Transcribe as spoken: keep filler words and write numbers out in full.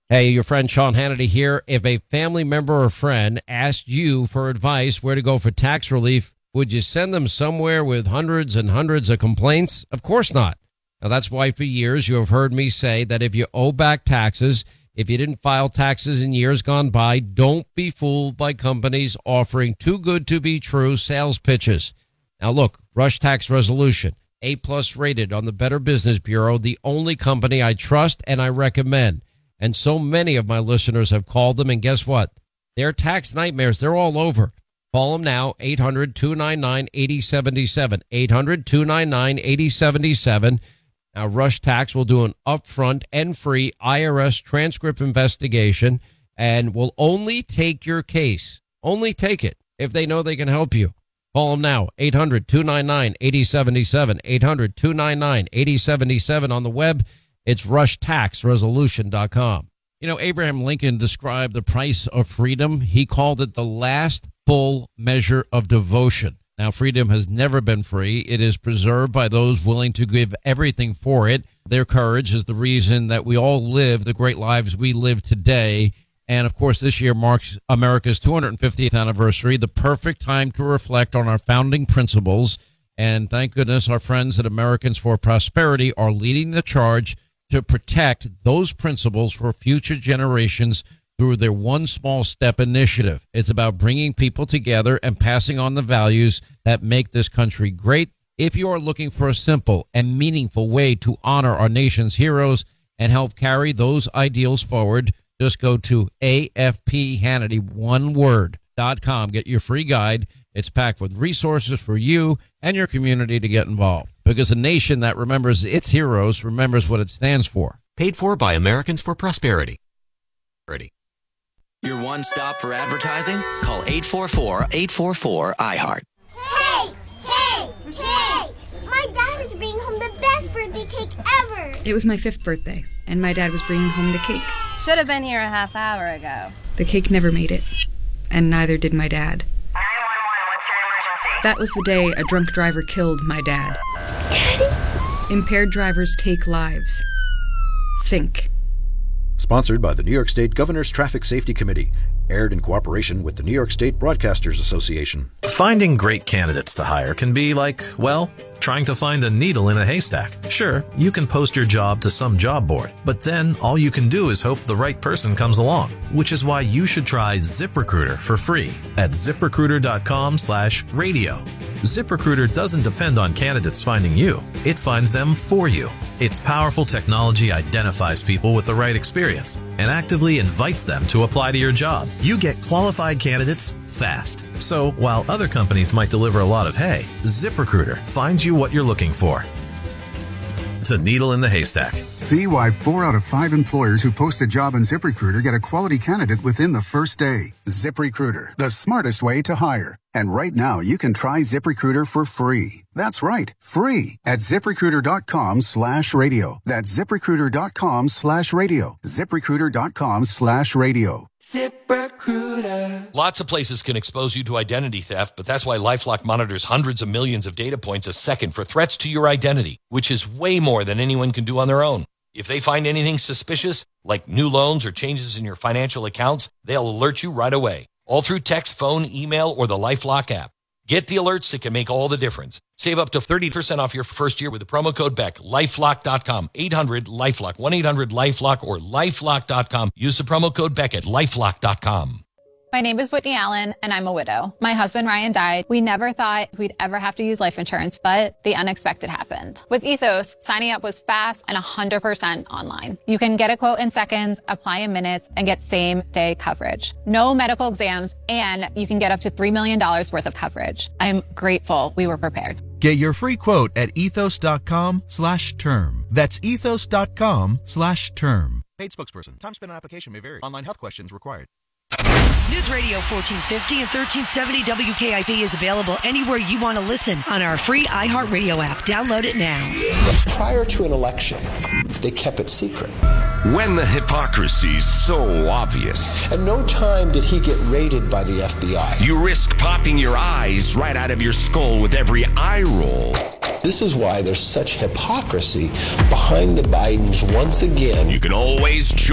Hey, your friend Sean Hannity here. If a family member or friend asked you for advice where to go for tax relief, would you send them somewhere with hundreds and hundreds of complaints? Of course not. Now, that's why for years you have heard me say that if you owe back taxes, if you didn't file taxes in years gone by, don't be fooled by companies offering too good to be true sales pitches. Now, look, Rush Tax Resolution, A-plus rated on the Better Business Bureau, the only company I trust and I recommend. And so many of my listeners have called them, and guess what? Their tax nightmares, they're all over. Call them now, eight hundred, two nine nine, eight oh seven seven, eight hundred, two nine nine, eight oh seven seven. Now, Rush Tax will do an upfront and free I R S transcript investigation and will only take your case. Only take it if they know they can help you. Call them now, eight hundred, two nine nine, eight oh seven seven, eight hundred, two nine nine, eight oh seven seven. On the web, it's rush tax resolution dot com. You know, Abraham Lincoln described the price of freedom. He called it the last full measure of devotion. Now, freedom has never been free. It is preserved by those willing to give everything for it. Their courage is the reason that we all live the great lives we live today. And, of course, this year marks America's two hundred fiftieth anniversary, the perfect time to reflect on our founding principles. And thank goodness our friends at Americans for Prosperity are leading the charge to protect those principles for future generations through their One Small Step initiative. It's about bringing people together and passing on the values that make this country great. If you are looking for a simple and meaningful way to honor our nation's heroes and help carry those ideals forward, just go to A F P Hannity, one word, dot com. Get your free guide. It's packed with resources for you and your community to get involved. Because a nation that remembers its heroes remembers what it stands for. Paid for by Americans for Prosperity. Ready. Your one stop for advertising? Call eight four four, eight four four, I heart. Hey! Hey! Hey! My dad is bringing home the best birthday cake ever! It was my fifth birthday, and my dad was bringing home the cake. Should have been here a half hour ago. The cake never made it, and neither did my dad. nine one one, what's your emergency? That was the day a drunk driver killed my dad. Daddy? Impaired drivers take lives. Think. Sponsored by the New York State Governor's Traffic Safety Committee. Aired in cooperation with the New York State Broadcasters Association. Finding great candidates to hire can be like, well, trying to find a needle in a haystack. Sure, you can post your job to some job board, but then all you can do is hope the right person comes along, which is why you should try ZipRecruiter for free at ZipRecruiter.com slash radio. ZipRecruiter doesn't depend on candidates finding you. It finds them for you. Its powerful technology identifies people with the right experience and actively invites them to apply to your job. You get qualified candidates fast. So while other companies might deliver a lot of hay, ZipRecruiter finds you what you're looking for. The needle in the haystack. See why four out of five employers who post a job on ZipRecruiter get a quality candidate within the first day. ZipRecruiter, the smartest way to hire. And right now, you can try ZipRecruiter for free. That's right, free at ZipRecruiter.com slash radio. That's ZipRecruiter.com slash radio. ZipRecruiter.com slash radio. ZipRecruiter. Lots of places can expose you to identity theft, but that's why LifeLock monitors hundreds of millions of data points a second for threats to your identity, which is way more than anyone can do on their own. If they find anything suspicious, like new loans or changes in your financial accounts, they'll alert you right away. All through text, phone, email, or the LifeLock app. Get the alerts that can make all the difference. Save up to thirty percent off your first year with the promo code Beck. LifeLock dot com. eight hundred LifeLock. one eight hundred LifeLock or LifeLock dot com. Use the promo code Beck at LifeLock dot com. My name is Whitney Allen, and I'm a widow. My husband, Ryan, died. We never thought we'd ever have to use life insurance, but the unexpected happened. With Ethos, signing up was fast and one hundred percent online. You can get a quote in seconds, apply in minutes, and get same-day coverage. No medical exams, and you can get up to three million dollars worth of coverage. I'm grateful we were prepared. Get your free quote at ethos.com slash term. That's ethos.com slash term. Paid spokesperson. Time spent on application may vary. Online health questions required. News Radio fourteen fifty and thirteen seventy W K I B is available anywhere you want to listen on our free iHeartRadio app. Download it now. Prior to an election, they kept it secret. When the hypocrisy's so obvious. At no time did he get raided by the F B I. You risk popping your eyes right out of your skull with every eye roll. This is why there's such hypocrisy behind the Bidens once again. You can always join